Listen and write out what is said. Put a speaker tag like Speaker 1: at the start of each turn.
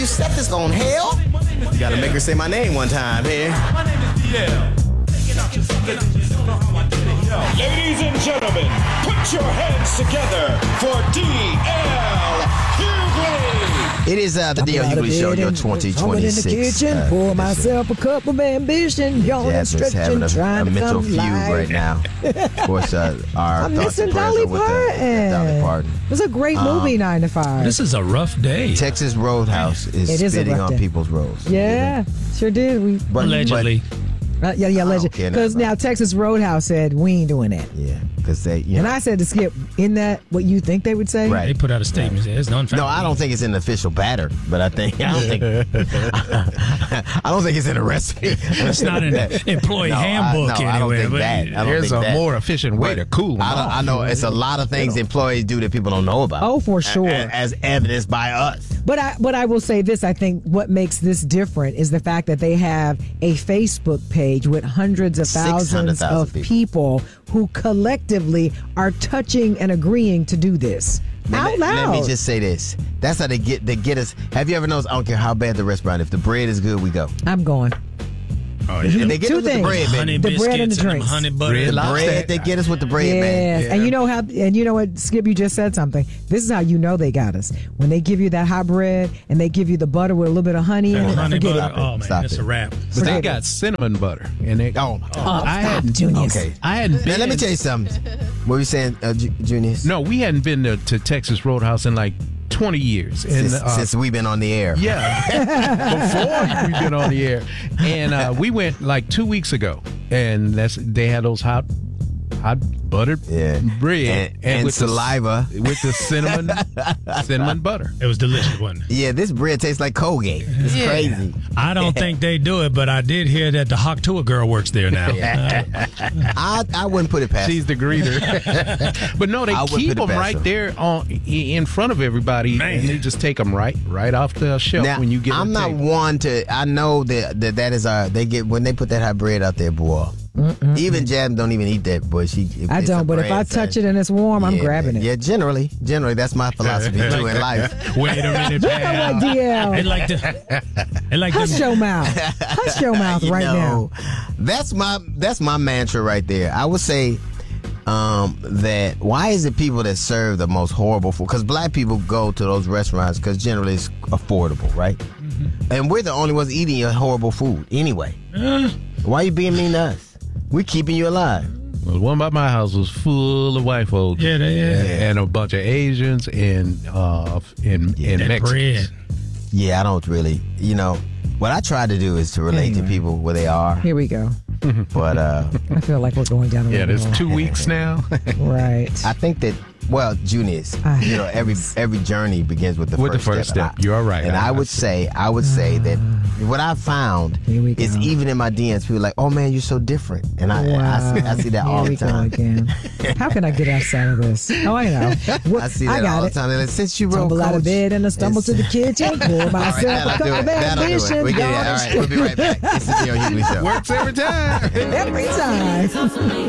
Speaker 1: You set this on hell? You gotta make her say my name one time here.
Speaker 2: My name is DL.
Speaker 3: Ladies and gentlemen, put your hands together for DL Hughley.
Speaker 1: It is the DL Hughley Show, your 2026.
Speaker 4: I'm in the kitchen, pour myself a cup of ambition, yawning,
Speaker 1: Jasmine's having
Speaker 4: stretching,
Speaker 1: a
Speaker 4: trying to
Speaker 1: mental
Speaker 4: come
Speaker 1: fugue
Speaker 4: live.
Speaker 1: right now. Of course, our
Speaker 4: I'm
Speaker 1: thoughts
Speaker 4: missing
Speaker 1: and prayers
Speaker 4: Dolly
Speaker 1: are with Dolly Parton.
Speaker 4: Parton. It was a great movie, 9 to 5.
Speaker 5: This is a rough day.
Speaker 1: Texas Roadhouse is
Speaker 4: It is a
Speaker 1: spitting
Speaker 4: rough
Speaker 1: on
Speaker 4: day.
Speaker 1: people's roads.
Speaker 4: Yeah, sure did.
Speaker 5: Allegedly.
Speaker 4: Yeah, allegedly.
Speaker 1: care
Speaker 4: Because
Speaker 1: nothing
Speaker 4: now Texas Roadhouse said, we ain't doing that.
Speaker 1: Yeah, because they,
Speaker 4: And I said to Skip, isn't that what you think they would say?
Speaker 1: Right.
Speaker 5: They put out a statement. It's non-founded.
Speaker 1: No, I don't think it's an official batter, but I don't think it's in a recipe.
Speaker 5: It's not an employee handbook
Speaker 1: I don't
Speaker 5: anywhere.
Speaker 1: think
Speaker 5: but
Speaker 1: that. I don't
Speaker 6: There's
Speaker 1: think
Speaker 6: a
Speaker 1: that.
Speaker 6: more efficient way to cool them off.
Speaker 1: I know it's a lot of things employees do that people don't know about.
Speaker 4: Oh, for sure.
Speaker 1: As evidenced by us.
Speaker 4: But I will say this. I think what makes this different is the fact that they have a Facebook page with hundreds of thousands
Speaker 1: 600,000
Speaker 4: of people who collectively are touching and agreeing to do this. Out loud.
Speaker 1: Let me just say this. That's how they get us. Have you ever noticed, I don't care how bad the restaurant, if the bread is good, we go.
Speaker 4: I'm going.
Speaker 1: Oh, yeah. They get
Speaker 4: Two
Speaker 1: us with the
Speaker 4: things.
Speaker 1: bread,
Speaker 5: honey
Speaker 1: baby.
Speaker 4: The bread and the
Speaker 5: biscuits and them
Speaker 4: drinks.
Speaker 5: honey butter.
Speaker 1: The bread, they get us with the bread, man.
Speaker 4: Yes, and you know what, Skip, you just said something. This is how you know they got us. When they give you that hot bread and they give you the butter with a little bit of honey in it,
Speaker 5: Honey
Speaker 4: forget
Speaker 5: butter.
Speaker 4: it.
Speaker 5: Oh, man,
Speaker 1: Stop
Speaker 5: it's
Speaker 1: it.
Speaker 5: a wrap.
Speaker 6: But they got cinnamon butter, and they.
Speaker 4: Oh,
Speaker 6: I
Speaker 4: stop,
Speaker 6: hadn't.
Speaker 4: Junius.
Speaker 1: Okay.
Speaker 6: I hadn't been.
Speaker 1: Now, let me tell you something. What were you saying, Junius?
Speaker 6: No, we hadn't been to Texas Roadhouse in like 20 years. And,
Speaker 1: Since we've been on the air.
Speaker 6: Yeah, before we've been on the air, and we went like 2 weeks ago, and they had those hot buttered bread
Speaker 1: and
Speaker 6: with
Speaker 1: saliva
Speaker 6: with the cinnamon butter.
Speaker 5: It was delicious, wasn't it?
Speaker 1: Yeah, this bread tastes like Colgate. It's crazy.
Speaker 5: I don't think they do it, but I did hear that the Hawktua girl works there now.
Speaker 1: I wouldn't put it past.
Speaker 6: She's the greeter. But no, they
Speaker 1: I wouldn't
Speaker 6: keep
Speaker 1: put it
Speaker 6: them
Speaker 1: past
Speaker 6: right
Speaker 1: them.
Speaker 6: there in front of everybody, and they just take them right off the shelf
Speaker 1: Now,
Speaker 6: when you get.
Speaker 1: I'm
Speaker 6: to the
Speaker 1: not
Speaker 6: table.
Speaker 1: one to. I know that is our. They get when they put that hot bread out there, boy. Even Jam don't even eat that, boy.
Speaker 4: I don't, but if I touch it and it's warm, I'm grabbing it.
Speaker 1: Yeah, generally, that's my philosophy too in life.
Speaker 5: Wait a minute, pal.
Speaker 4: What, DL?
Speaker 5: They like
Speaker 4: Hush your mouth. Hush your mouth right now.
Speaker 1: That's my mantra right there. I would say that why is it people that serve the most horrible food? Because black people go to those restaurants because generally it's affordable, right? Mm-hmm. And we're the only ones eating your horrible food anyway. Why are you being mean to us? We're keeping you alive.
Speaker 6: Well, the one by my house was full of white folks.
Speaker 5: Yeah,
Speaker 6: and a bunch of Asians and Mexicans.
Speaker 5: bread.
Speaker 1: Yeah, I don't really, what I try to do is to relate to people where they are.
Speaker 4: Here we go.
Speaker 1: But
Speaker 4: I feel like we're going down the
Speaker 6: Yeah,
Speaker 4: rabbit
Speaker 6: there's
Speaker 4: hole.
Speaker 6: 2 weeks now.
Speaker 4: Right.
Speaker 1: I think that, Junius, every journey begins with the
Speaker 6: With
Speaker 1: first
Speaker 6: the first step.
Speaker 1: And
Speaker 6: You are right.
Speaker 1: And I would say that what I found
Speaker 4: Here we go.
Speaker 1: is even in my DMs, people are like, oh man, you're so different. And I see that all the time.
Speaker 4: Here we go again. How can I get outside of this? Oh, I know.
Speaker 1: I see that all the time. They're like, since you wrote
Speaker 4: Tumble out of
Speaker 1: Coach,
Speaker 4: bed and I stumble to the kitchen. Pour myself a
Speaker 1: that'll do
Speaker 4: cup
Speaker 1: it.
Speaker 4: of
Speaker 1: That'll do it.
Speaker 4: ambition.
Speaker 1: We get it. All right, we'll be right back. It's the DL Hughley Show.
Speaker 6: Works every time.
Speaker 4: Every time.